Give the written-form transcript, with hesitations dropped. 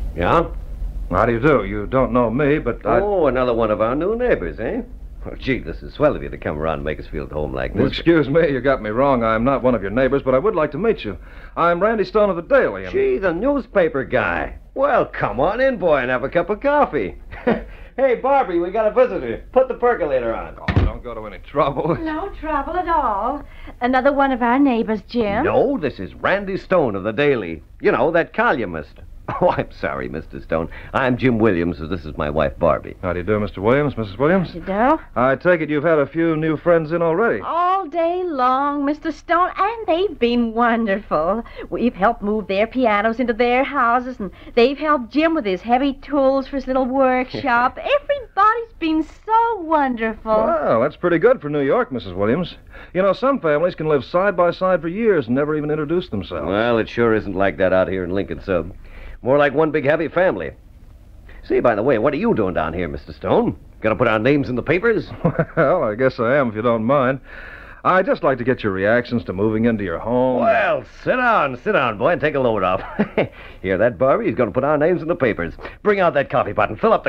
Yeah? How do you do? You don't know me, but Oh, another one of our new neighbors, eh? Well, gee, this is swell of you to come around and make us feel at home like Well, this. excuse me, you got me wrong. I'm not one of your neighbors, but I would like to meet you. I'm Randy Stone of the Daily. Gee, the newspaper guy. Well, come on in, boy, and have a cup of coffee. Hey, Barbie, we got a visitor. Put the percolator on. Oh, don't go to any trouble. No trouble at all. Another one of our neighbors, Jim. No, this is Randy Stone of the Daily. You know, that columnist. Oh, I'm sorry, Mr. Stone. I'm Jim Williams, and this is my wife, Barbie. How do you do, Mr. Williams, Mrs. Williams? You do? I take it you've had a few new friends in already. All day long, Mr. Stone, and they've been wonderful. We've helped move their pianos into their houses, and they've helped Jim with his heavy tools for his little workshop. Everybody's been so wonderful. Well, that's pretty good for New York, Mrs. Williams. You know, some families can live side by side for years and never even introduce themselves. Well, it sure isn't like that out here in Lincoln Sub. More like one big happy family. Say, by the way, what are you doing down here, Mr. Stone? Gonna put our names in the papers? Well, I guess I am, if you don't mind. I'd just like to get your reactions to moving into your home. Well, sit down, boy, and take a load off. Hear that, Barbie? He's gonna put our names in the papers. Bring out that coffee pot and fill up the